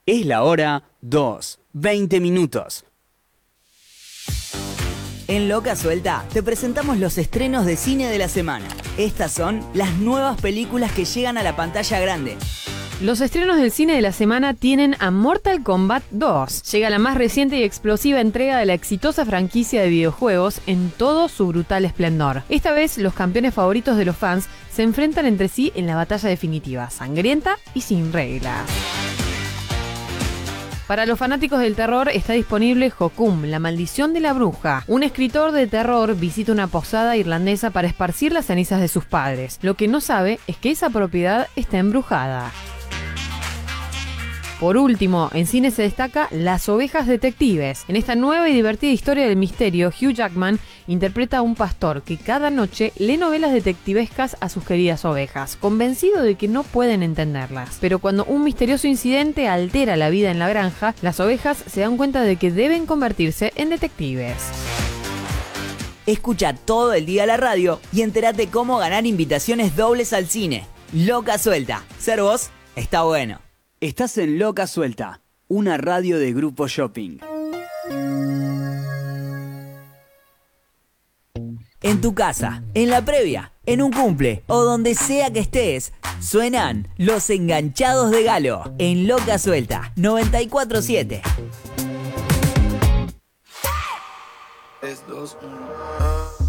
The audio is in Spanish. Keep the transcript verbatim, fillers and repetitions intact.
Es la hora dos, veinte minutos. En Loca Suelta te presentamos los estrenos de cine de la semana. Estas son las nuevas películas que llegan a la pantalla grande. Los estrenos del cine de la semana tienen a Mortal Kombat dos. Llega la más reciente y explosiva entrega de la exitosa franquicia de videojuegos en todo su brutal esplendor. Esta vez, los campeones favoritos de los fans se enfrentan entre sí en la batalla definitiva, sangrienta y sin reglas. Para los fanáticos del terror está disponible Hokum, la maldición de la bruja. Un escritor de terror visita una posada irlandesa para esparcir las cenizas de sus padres. Lo que no sabe es que esa propiedad está embrujada. Por último, en cine se destaca Las ovejas detectives. En esta nueva y divertida historia del misterio, Hugh Jackman interpreta a un pastor que cada noche lee novelas detectivescas a sus queridas ovejas, convencido de que no pueden entenderlas. Pero cuando un misterioso incidente altera la vida en la granja, las ovejas se dan cuenta de que deben convertirse en detectives. Escucha todo el día la radio y entérate cómo ganar invitaciones dobles al cine. Loca Suelta. Ser vos está bueno. Estás en Loca Suelta, una radio de Grupo Shopping. En tu casa, en la previa, en un cumple o donde sea que estés, suenan Los Enganchados de Galo en Loca Suelta noventa y cuatro siete. Es dos, uno.